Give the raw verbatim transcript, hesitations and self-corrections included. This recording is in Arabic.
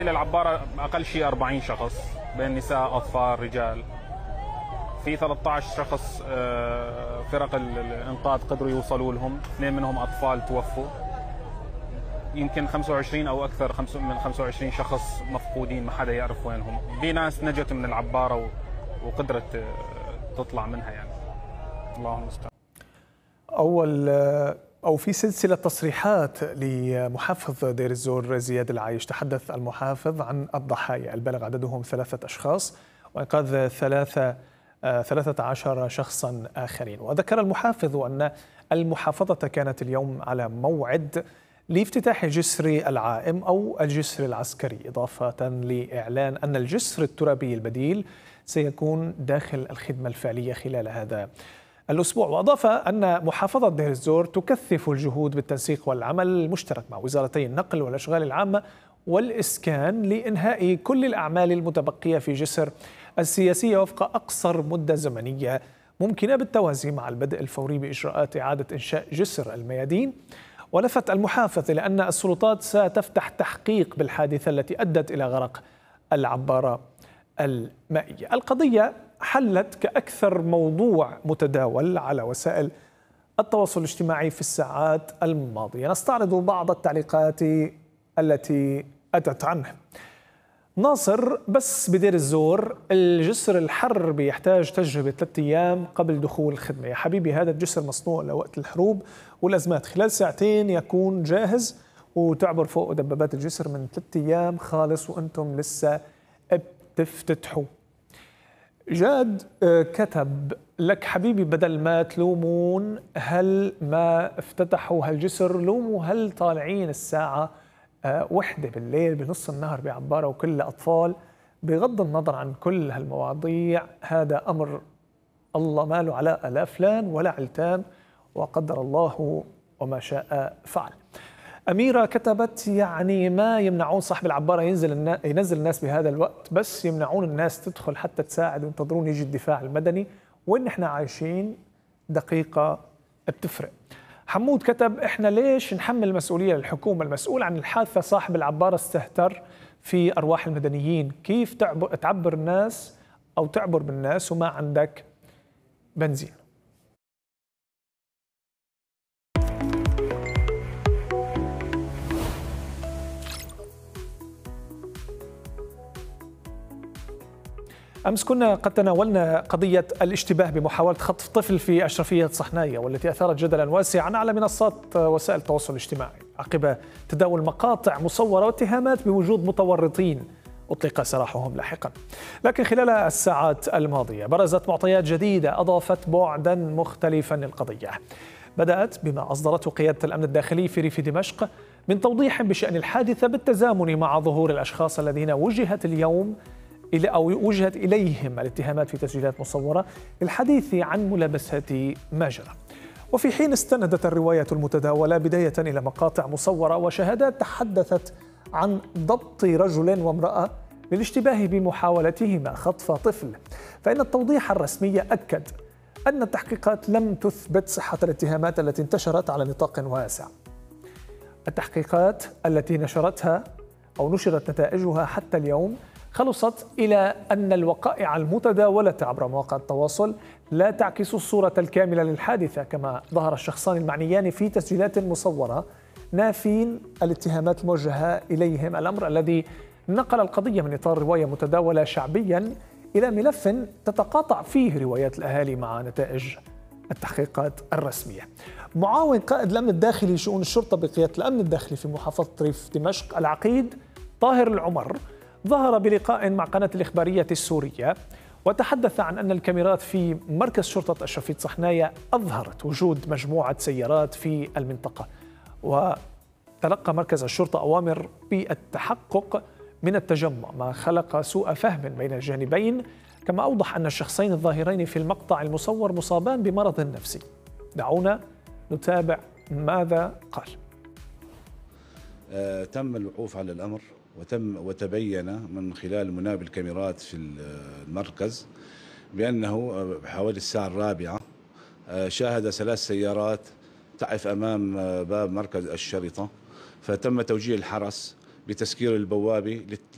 العبارة أقل شيء أربعين شخص بين نساء أطفال رجال. في ثلاثة عشر شخص آه، فرق الإنقاذ قدروا يوصلوا لهم، اثنين منهم أطفال توفوا. يمكن خمسة وعشرين أو أكثر من خمسة وعشرين شخص مفقودين، ما حدا يعرف وينهم. في ناس نجت من العبارة وقدرت آه، تطلع منها يعني. الله المستعان. أول أو في سلسلة تصريحات لمحافظ دير الزور زياد العايش، تحدث المحافظ عن الضحايا البلغ عددهم ثلاثة أشخاص وإنقاذ ثلاثة ثلاثة عشر شخصا آخرين. وذكر المحافظ أن المحافظة كانت اليوم على موعد لافتتاح جسر العائم أو الجسر العسكري، إضافة لإعلان أن الجسر الترابي البديل سيكون داخل الخدمة الفعلية خلال هذا الأسبوع. وأضاف أن محافظة دير الزور تكثف الجهود بالتنسيق والعمل المشترك مع وزارتي النقل والأشغال العامة والإسكان لإنهاء كل الأعمال المتبقية في جسر السياسية وفق أقصر مدة زمنية ممكنة، بالتوازي مع البدء الفوري بإجراءات إعادة إنشاء جسر الميادين. ولفت المحافظ إلى أن السلطات ستفتح تحقيق بالحادثة التي أدت إلى غرق العبارة المائية. القضية حلت كأكثر موضوع متداول على وسائل التواصل الاجتماعي في الساعات الماضية. نستعرض بعض التعليقات التي أتت عنه. ناصر: بس بدير الزور الجسر الحربي يحتاج تجربة ثلاثة أيام قبل دخول الخدمة. يا حبيبي هذا الجسر مصنوع لوقت الحروب والأزمات، خلال ساعتين يكون جاهز وتعبر فوق دبابات الجسر من ثلاثة أيام خالص وأنتم لسه بتفتتحوا. جاد كتب لك حبيبي بدل ما تلومون هل ما افتتحوا هالجسر، لوموا هل طالعين الساعة وحدة بالليل بنص النهر بعبارة وكل أطفال. بغض النظر عن كل هالمواضيع، هذا أمر الله ما له علاقة لا فلان ولا علتان، وقدر الله وما شاء فعل. أميرة كتبت يعني ما يمنعون صاحب العبارة ينزل النا... ينزل الناس بهذا الوقت، بس يمنعون الناس تدخل حتى تساعد وينتظرون يجي الدفاع المدني، وإن احنا عايشين دقيقة بتفرق. حمود كتب احنا ليش نحمل المسؤولية للحكومة؟ المسؤول عن الحادثة صاحب العبارة استهتر في أرواح المدنيين، كيف تعبر, تعبر الناس أو تعبر بالناس وما عندك بنزين؟ أمس كنا قد تناولنا قضية الاشتباه بمحاولة خطف طفل في أشرفية صحنايا، والتي أثارت جدلا واسعا على منصات وسائل التواصل الاجتماعي عقب تداول مقاطع مصورة واتهامات بوجود متورطين أطلق سراحهم لاحقا. لكن خلال الساعات الماضية برزت معطيات جديدة أضافت بعدا مختلفا للقضية. بدأت بما أصدرته قيادة الأمن الداخلي في ريف دمشق من توضيح بشأن الحادثة بالتزامن مع ظهور الأشخاص الذين وجهت اليوم إلى أو وجهت إليهم الاتهامات في تسجيلات مصورة للحديث عن ملابسة ما جرى. وفي حين استندت الرواية المتداولة بداية إلى مقاطع مصورة وشهادات تحدثت عن ضبط رجل وامرأة للاشتباه بمحاولتهما خطف طفل، فإن التوضيح الرسمي أكد أن التحقيقات لم تثبت صحة الاتهامات التي انتشرت على نطاق واسع. التحقيقات التي نشرتها أو نشرت نتائجها حتى اليوم خلصت إلى أن الوقائع المتداولة عبر مواقع التواصل لا تعكس الصورة الكاملة للحادثة، كما ظهر الشخصان المعنيان في تسجيلات مصورة نافين الاتهامات الموجهة إليهم، الأمر الذي نقل القضية من إطار رواية متداولة شعبيا إلى ملف تتقاطع فيه روايات الأهالي مع نتائج التحقيقات الرسمية. معاون قائد الأمن الداخلي شؤون الشرطة بقيادة الأمن الداخلي في محافظة ريف دمشق العقيد طاهر العمر ظهر بلقاء مع قناة الإخبارية السورية وتحدث عن أن الكاميرات في مركز شرطة أشرفية صحنايا أظهرت وجود مجموعة سيارات في المنطقة، وتلقى مركز الشرطة أوامر بالتحقق من التجمع، ما خلق سوء فهم بين الجانبين. كما أوضح أن الشخصين الظاهرين في المقطع المصور مصابان بمرض نفسي. دعونا نتابع ماذا قال. آه تم الوقوف على الأمر وتم وتبين من خلال منابر الكاميرات في المركز بأنه حوالي الساعة الرابعة شاهد ثلاث سيارات تقف أمام باب مركز الشرطة، فتم توجيه الحرس بتسكير البوابة